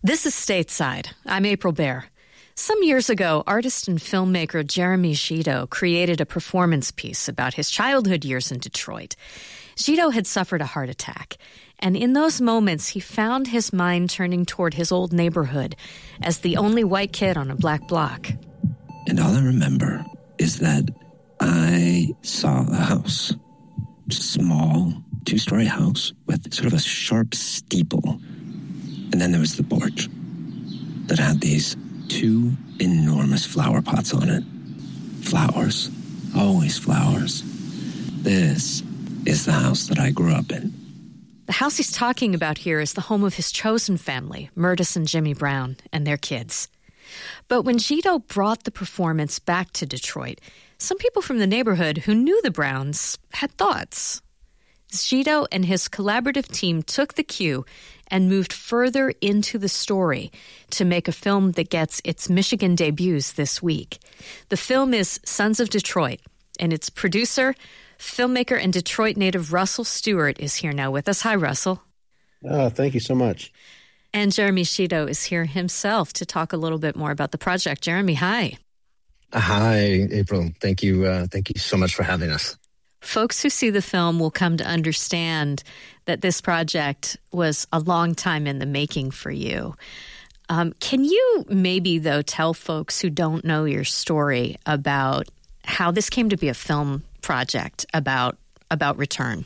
This is Stateside. I'm April Baer. Some years ago, artist and filmmaker Jeremy Zito created a performance piece about his childhood years in Detroit. Zito had suffered a heart attack, and in those moments, he found his mind turning toward his old neighborhood as the only white kid on a black block. And all I remember is that I saw a house, just a small two-story house with sort of a sharp steeple. And then there was the porch that had these two enormous flower pots on it. Flowers. Always flowers. This is the house that I grew up in. The house he's talking about here is the home of his chosen family, Murtis and Jimmy Brown, and their kids. But when Zito brought the performance back to Detroit, some people from the neighborhood who knew the Browns had thoughts. Zito and his collaborative team took the cue and moved further into the story to make a film that gets its Michigan debuts this week. The film is Sons of Detroit, and its producer, filmmaker and Detroit native Russell Stewart is here now with us. Hi, Russell. Thank you so much. And Jeremy Zito is here himself to talk a little bit more about the project. Jeremy, hi. Hi, April. Thank you so much for having us. Folks who see the film will come to understand that this project was a long time in the making for you. Can you maybe, though, tell folks who don't know your story about how this came to be a film project about return?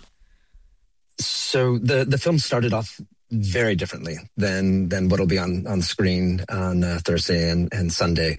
So the film started off very differently than what'll be on the screen on Thursday and Sunday.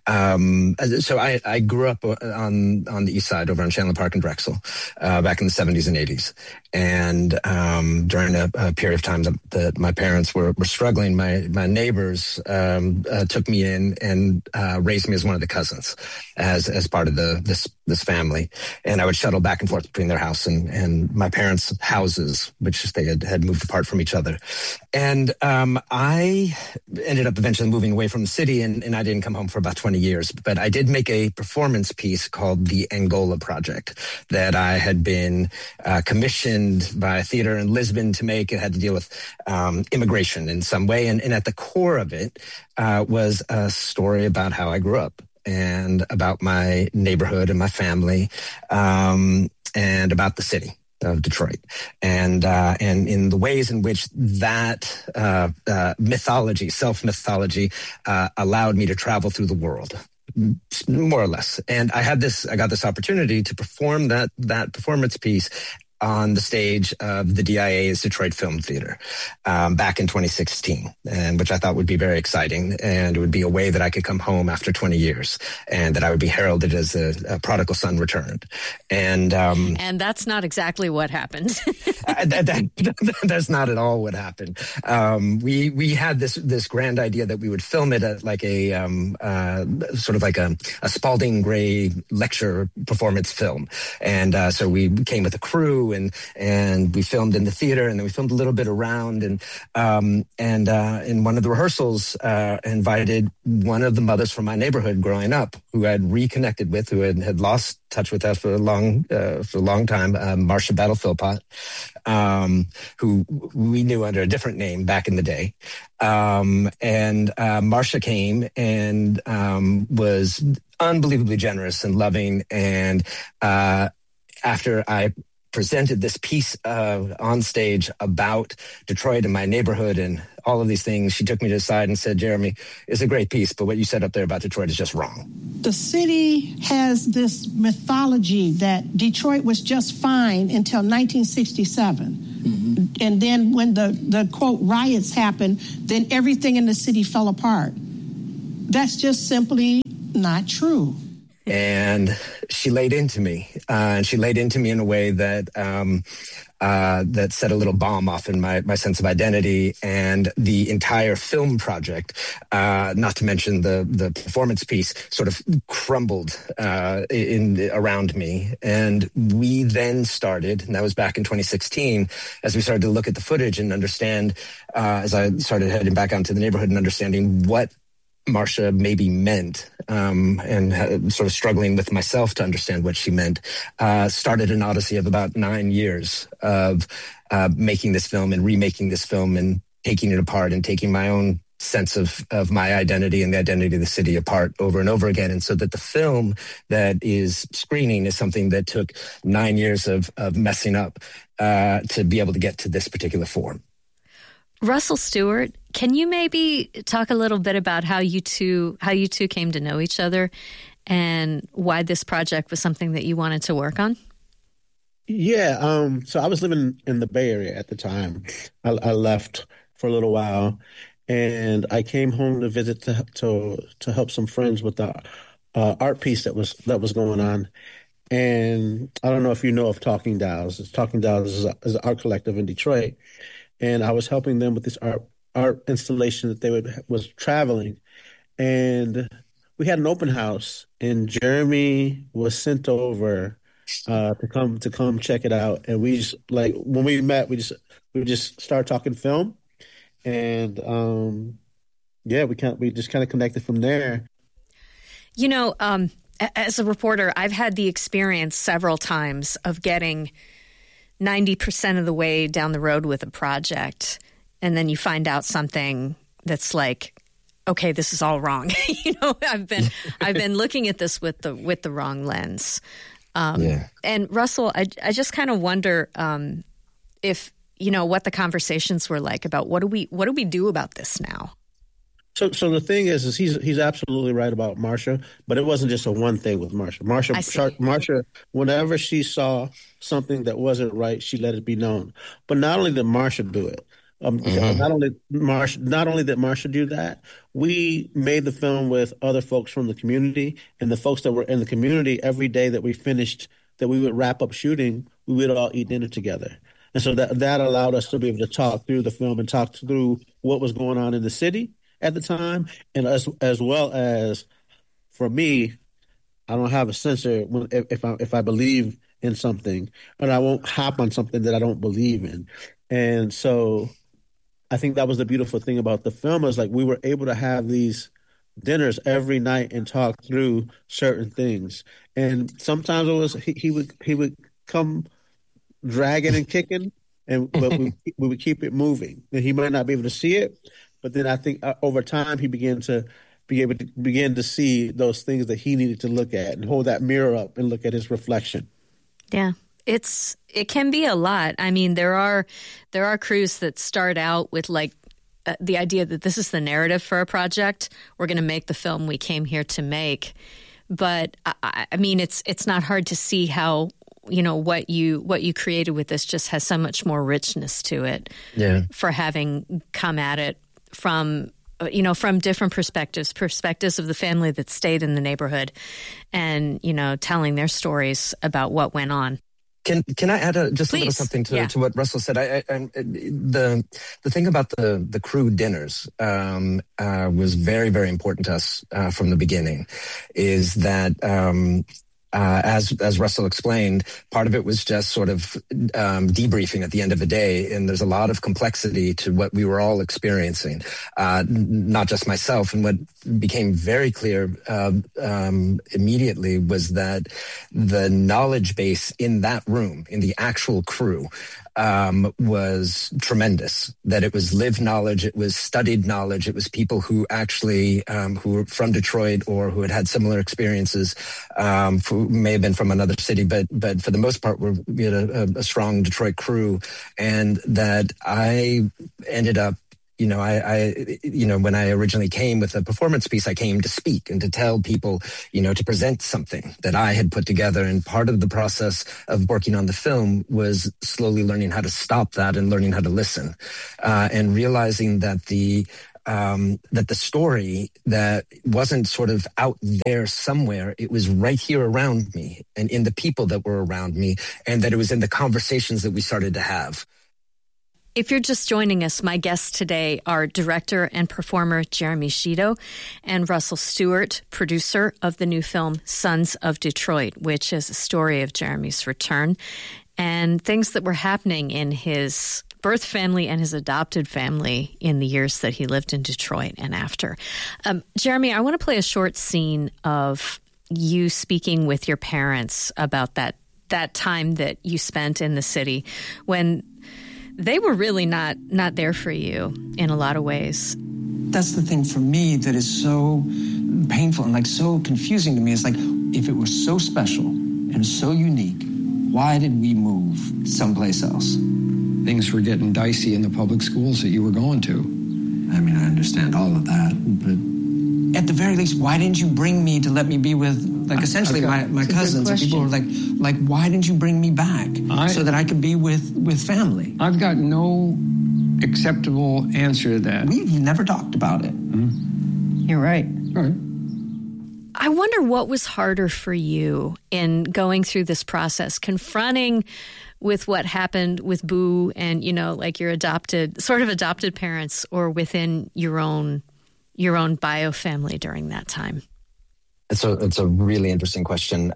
So I grew up on the east side over on Chandler Park and Drexel back in the 70s and 80s. And during a period of time that my parents were struggling, my neighbors took me in and raised me as one of the cousins as part of this family. And I would shuttle back and forth between their house and my parents' houses, which they had moved apart from each other. And I ended up eventually moving away from the city, and I didn't come home for about 20 years. But I did make a performance piece called The Angola Project that I had been commissioned by a theater in Lisbon to make. It had to deal with immigration in some way. And at the core of it was a story about how I grew up and about my neighborhood and my family and about the city of Detroit, and in the ways in which that mythology, self-mythology, allowed me to travel through the world, more or less. And I got this opportunity to perform that performance piece on the stage of the DIA's Detroit Film Theater back in 2016, and which I thought would be very exciting, and it would be a way that I could come home after 20 years, and that I would be heralded as a prodigal son returned. And that's not exactly what happened. That's not at all what happened. We had this grand idea that we would film it at like a sort of like a Spalding Gray lecture performance film, and so we came with a crew. And we filmed in the theater, and then we filmed a little bit around, and in one of the rehearsals, invited one of the mothers from my neighborhood growing up, who I'd reconnected with, who had lost touch with us for a long time, Marcia Battle Philpott, who we knew under a different name back in the day. And Marcia came and was unbelievably generous and loving, and after I presented this piece on stage about Detroit and my neighborhood and all of these things, she took me to the side and said, "Jeremy, it's a great piece, but what you said up there about Detroit is just wrong." The city has this mythology that Detroit was just fine until 1967. Mm-hmm. And then when the quote riots happened, then everything in the city fell apart. That's just simply not true. And she laid into me, and she laid into me in a way that that set a little bomb off in my sense of identity, and the entire film project, not to mention the performance piece, sort of crumbled around me. And we then started, and that was back in 2016, as we started to look at the footage and understand, as I started heading back out into the neighborhood and understanding what Marcia maybe meant, and sort of struggling with myself to understand what she meant, started an odyssey of about 9 years of making this film and remaking this film and taking it apart and taking my own sense of my identity and the identity of the city apart over and over again. And so that the film that is screening is something that took 9 years of messing up to be able to get to this particular form. Russell Stewart, can you maybe talk a little bit about how you two came to know each other and why this project was something that you wanted to work on? Yeah. So I was living in the Bay Area at the time. I left for a little while, and I came home to visit to help some friends with the art piece that was going on. And I don't know if you know of Talking Dolls. Talking Dolls is an art collective in Detroit, and I was helping them with this art installation that was traveling, and we had an open house, and Jeremy was sent over to come check it out. And we just, like, when we met, we just started talking film, and we just kind of connected from there. You know, as a reporter, I've had the experience several times of getting 90% of the way down the road with a project, and then you find out something that's like, okay, this is all wrong. You know, I've been looking at this with the wrong lens. And Russell, I just kind of wonder if, you know, what the conversations were like about what do we do about this now? So the thing is he's absolutely right about Marsha, but it wasn't just a one thing with Marsha. Marsha, whenever she saw something that wasn't right, she let it be known. But not only did Marsha do it, not only did Marsha do that, we made the film with other folks from the community, and the folks that were in the community. Every day that we finished, that we would wrap up shooting, we would all eat dinner together. And so that allowed us to be able to talk through the film and talk through what was going on in the city at the time, and as well as, for me, I don't have a censor if I believe in something, and I won't hop on something that I don't believe in. And so I think that was the beautiful thing about the film, is like we were able to have these dinners every night and talk through certain things. And sometimes it was he would come dragging and kicking, but we would keep it moving. And he might not be able to see it, but then I think over time he began to see those things that he needed to look at and hold that mirror up and look at his reflection. Yeah. It can be a lot. I mean, there are crews that start out with like the idea that this is the narrative for a project. We're going to make the film we came here to make. But I mean, it's not hard to see how, you know, what you created with this just has so much more richness to it. Yeah. For having come at it from different perspectives of the family that stayed in the neighborhood, and, you know, telling their stories about what went on. Can I add just Please. A little something to what Russell said? The thing about the crew dinners was very, very important to us from the beginning. Is that as Russell explained, part of it was just sort of debriefing at the end of the day, and there's a lot of complexity to what we were all experiencing, not just myself. And what became very clear immediately was that the knowledge base in that room, in the actual crew, was tremendous. That it was lived knowledge, it was studied knowledge, it was people who actually who were from Detroit or who had similar experiences, who may have been from another city, but for the most part we had a strong Detroit crew. And that I ended up, you know, when I originally came with a performance piece, I came to speak and to tell people, you know, to present something that I had put together. And part of the process of working on the film was slowly learning how to stop that and learning how to listen, and realizing that the story that wasn't sort of out there somewhere, it was right here around me and in the people that were around me, and that it was in the conversations that we started to have. If you're just joining us, my guests today are director and performer Jeremy Shedo and Russell Stewart, producer of the new film Sons of Detroit, which is a story of Jeremy's return and things that were happening in his birth family and his adopted family in the years that he lived in Detroit and after. Jeremy, I want to play a short scene of you speaking with your parents about that time that you spent in the city when they were really not there for you in a lot of ways. That's the thing for me that is so painful and like so confusing to me. It's like, if it was so special and so unique, why did we move someplace else? Things were getting dicey in the public schools that you were going to. I mean, I understand all of that, but at the very least, why didn't you bring me to let me be with, like, essentially my cousins and people were like, why didn't you bring me back so that I could be with family? I've got no acceptable answer to that. We've never talked about it. Mm-hmm. You're right. All right. I wonder what was harder for you in going through this process, confronting with what happened with Boo and, you know, like your adopted parents, or within your own bio family during that time? It's a really interesting question.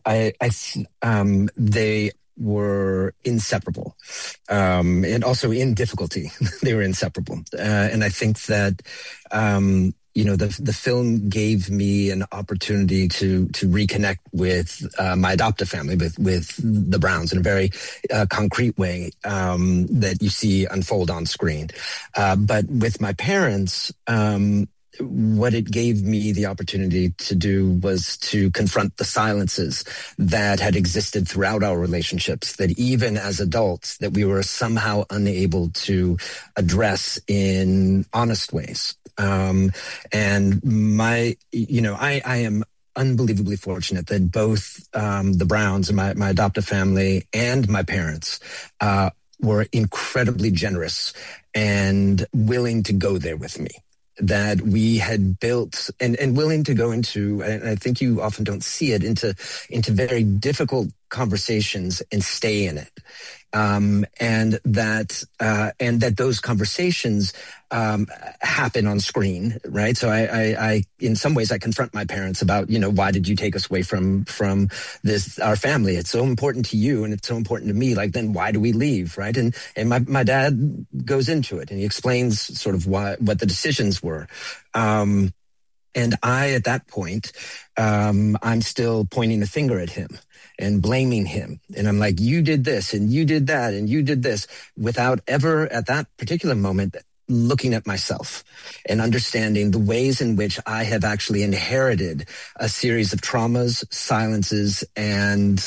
They were inseparable, and also in difficulty. They were inseparable, and I think that the film gave me an opportunity to reconnect with my adoptive family, with the Browns, in a very concrete way that you see unfold on screen. But with my parents, what it gave me the opportunity to do was to confront the silences that had existed throughout our relationships, that even as adults, that we were somehow unable to address in honest ways. And I am unbelievably fortunate that both the Browns and my adoptive family and my parents were incredibly generous and willing to go there with me. That we had built and willing to go into, and I think you often don't see it, into very difficult conversations and stay in it. And that those conversations happen on screen, right? So I in some ways I confront my parents about, why did you take us away from this, our family? It's so important to you and it's so important to me. Like, then why do we leave, right? And my dad goes into it and he explains sort of what the decisions were. And I, at that point, I'm still pointing the finger at him and blaming him. And I'm like, you did this and you did that and you did this, without ever at that particular moment looking at myself and understanding the ways in which I have actually inherited a series of traumas, silences, and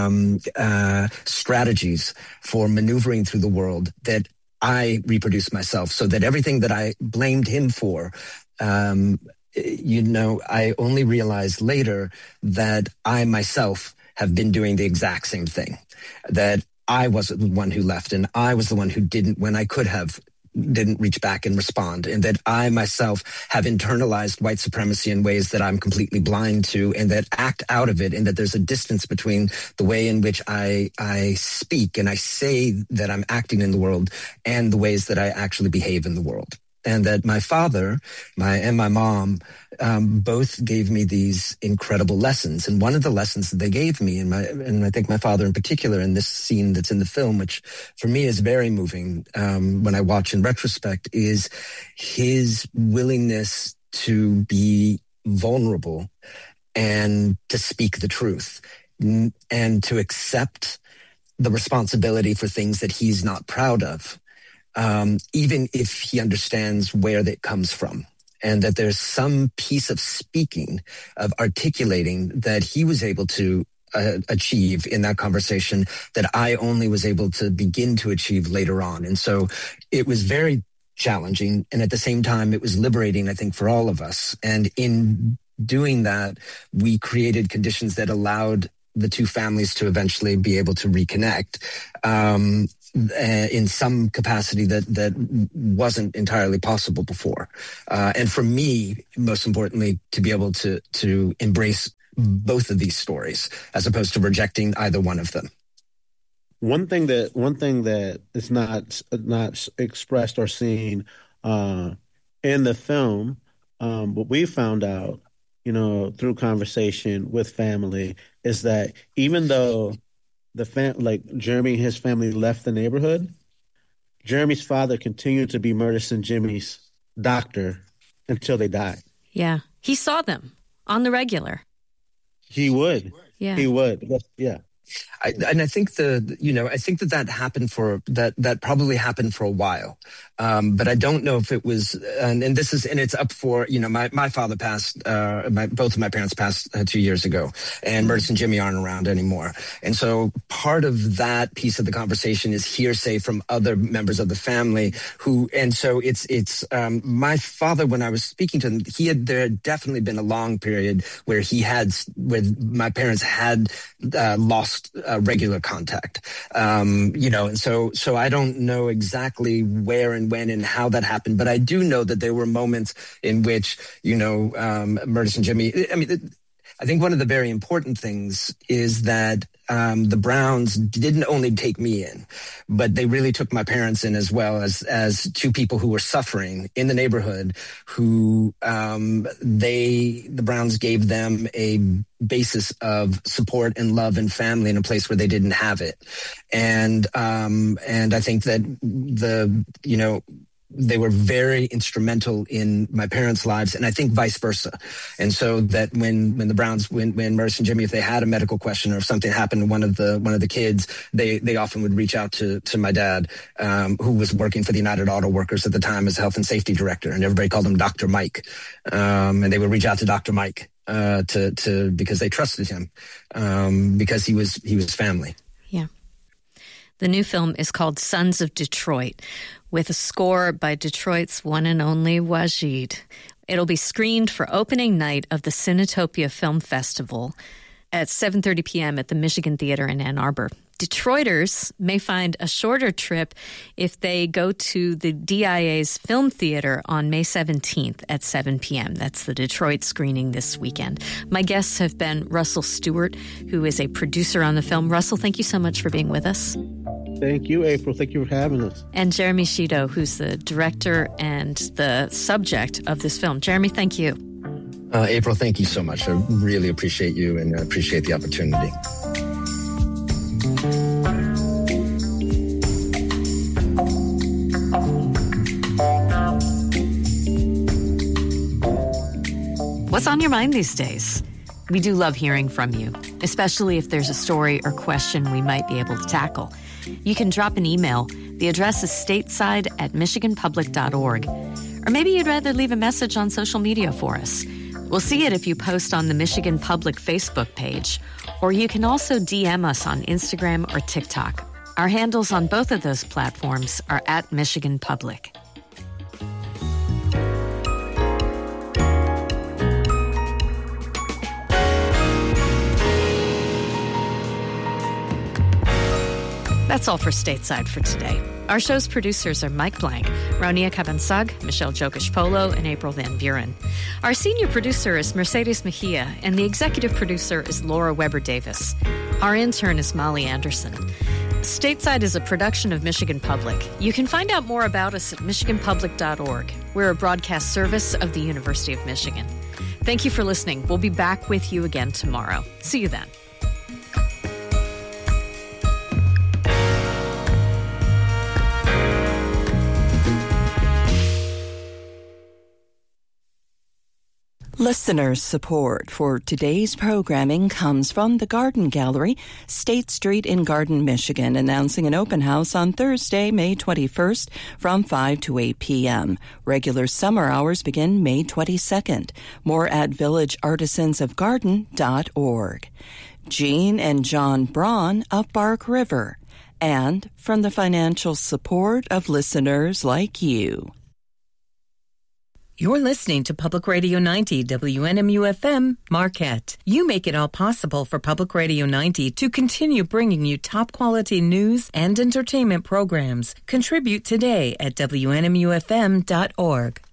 strategies for maneuvering through the world that I reproduce myself, so that everything that I blamed him for, I only realized later that I myself have been doing the exact same thing, that I wasn't the one who left and I was the one who didn't, when I could have, didn't reach back and respond, and that I myself have internalized white supremacy in ways that I'm completely blind to, and that act out of it, and that there's a distance between the way in which I speak and I say that I'm acting in the world and the ways that I actually behave in the world. And that my father and my mom both gave me these incredible lessons. And one of the lessons that they gave me, and I think my father in particular, in this scene that's in the film, which for me is very moving when I watch in retrospect, is his willingness to be vulnerable and to speak the truth and to accept the responsibility for things that he's not proud of. Even if he understands where that comes from, and that there's some piece of speaking, of articulating, that he was able to achieve in that conversation that I only was able to begin to achieve later on. And so it was very challenging, and at the same time it was liberating, I think, for all of us. And in doing that, we created conditions that allowed the two families to eventually be able to reconnect in some capacity that wasn't entirely possible before. And for me, most importantly, to be able to embrace both of these stories as opposed to rejecting either one of them. One thing that is not expressed or seen in the film, what we found out, through conversation with family, is that even though Jeremy and his family left the neighborhood, Jeremy's father continued to be Murtis and Jimmy's doctor until they died. Yeah. He saw them on the regular. He would. Yeah. He would. Yeah. I think I think that happened that probably happened for a while. But I don't know if it was, and it's up for, my father passed, both of my parents passed 2 years ago, and Murtis and Jimmy aren't around anymore. And so part of that piece of the conversation is hearsay from other members of the family and so it's my father, when I was speaking to him, there had definitely been a long period where my parents had lost regular contact, and so I don't know exactly where and when and how that happened, but I do know that there were moments in which, Murtis and Jimmy, I think one of the very important things is that the Browns didn't only take me in, but they really took my parents in as well as two people who were suffering in the neighborhood, who the Browns gave them a basis of support and love and family in a place where they didn't have it. And I think that they were very instrumental in my parents' lives, and I think vice versa. And so that when the Browns, when Murtis and Jimmy, if they had a medical question or if something happened to one of the kids, they often would reach out to my dad, who was working for the United Auto Workers at the time as health and safety director, and everybody called him Dr. Mike. And they would reach out to Dr. Mike because they trusted him, because he was family. Yeah. The new film is called Sons of Detroit, with a score by Detroit's one and only Wajid. It'll be screened for opening night of the Cinetopia Film Festival at 7:30 p.m. at the Michigan Theater in Ann Arbor. Detroiters may find a shorter trip if they go to the DIA's Film Theater on May 17th at 7 p.m. That's the Detroit screening this weekend. My guests have been Russell Stewart, who is a producer on the film. Russell, thank you so much for being with us. Thank you, April. Thank you for having us. And Jeremy Shedo, who's the director and the subject of this film. Jeremy, thank you. April, thank you so much. I really appreciate you and I appreciate the opportunity. What's on your mind these days? We do love hearing from you, especially if there's a story or question we might be able to tackle. You can drop an email. The address is stateside@michiganpublic.org. Or maybe you'd rather leave a message on social media for us. We'll see it if you post on the Michigan Public Facebook page. Or you can also DM us on Instagram or TikTok. Our handles on both of those platforms are @MichiganPublic. That's all for Stateside for today. Our show's producers are Mike Blank, Raunia Cabansag, Michelle Jokish-Polo, and April Van Buren. Our senior producer is Mercedes Mejia, and the executive producer is Laura Weber-Davis. Our intern is Molly Anderson. Stateside is a production of Michigan Public. You can find out more about us at michiganpublic.org. We're a broadcast service of the University of Michigan. Thank you for listening. We'll be back with you again tomorrow. See you then. Listener support for today's programming comes from the Garden Gallery, State Street in Garden, Michigan, announcing an open house on Thursday, May 21st from 5 to 8 p.m. Regular summer hours begin May 22nd. More at villageartisansofgarden.org. Jean and John Braun of Bark River, and from the financial support of listeners like you. You're listening to Public Radio 90 WNMU-FM Marquette. You make it all possible for Public Radio 90 to continue bringing you top-quality news and entertainment programs. Contribute today at WNMUFM.org.